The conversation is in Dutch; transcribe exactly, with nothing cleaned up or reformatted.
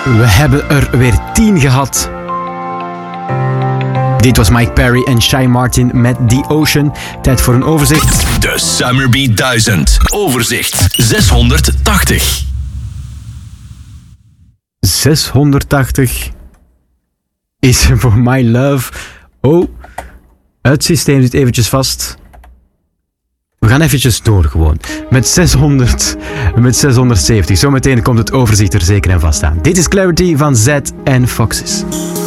We hebben er weer tien gehad. Dit was Mike Perry en Shy Martin met The Ocean. Tijd voor een overzicht. De Summerbeat duizend. Overzicht zeshonderdtachtig. zeshonderdtachtig is voor My Love. Oh, het systeem zit eventjes vast. We gaan eventjes door gewoon. Met zeshonderd, met zeshonderdzeventig. Zometeen komt het overzicht er zeker en vast aan. Dit is Clarity van Z en Foxes.